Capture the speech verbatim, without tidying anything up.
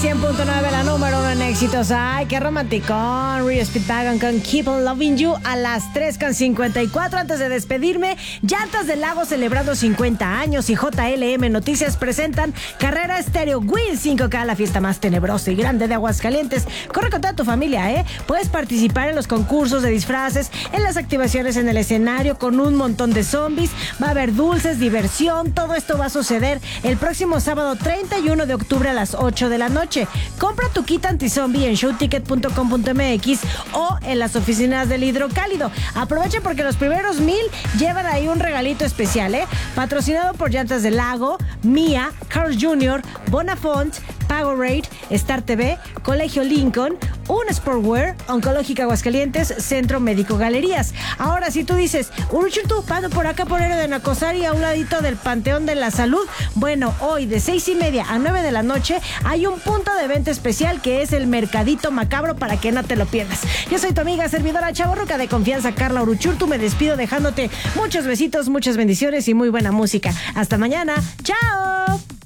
cien punto nueve, la número uno en éxitos. Ay, qué romanticón. Rio Speedwagon con Keep on Loving You a las tres con cincuenta y cuatro. Antes de despedirme, Llantas del Lago celebrando cincuenta años y J L M Noticias presentan Carrera Estéreo Win cinco K, la fiesta más tenebrosa y grande de Aguascalientes. Corre con toda tu familia, ¿eh? Puedes participar en los concursos de disfraces, en las activaciones en el escenario con un montón de zombies. Va a haber dulces, diversión. Todo esto va a suceder el próximo sábado treinta y uno de octubre a las ocho de la noche. Compra tu kit antizombie en showticket punto com punto m x o en las oficinas del Hidrocálido. Aprovecha porque los primeros mil llevan ahí un regalito especial, ¿eh? Patrocinado por Llantas del Lago, Mía, Carl junior, Bonafont, Powerade, Star T V, Colegio Lincoln, Un Sportwear, Oncológica Aguascalientes, Centro Médico Galerías. Ahora, si tú dices, Uruchurtu, pando por acá por Héroe de Nacosari, a un ladito del Panteón de la Salud. Bueno, hoy de seis y media a nueve de la noche hay un punto de venta especial que es el Mercadito Macabro para que no te lo pierdas. Yo soy tu amiga servidora chavorruca de confianza, Carla Uruchurtu. Me despido dejándote muchos besitos, muchas bendiciones y muy buena música. Hasta mañana. ¡Chao!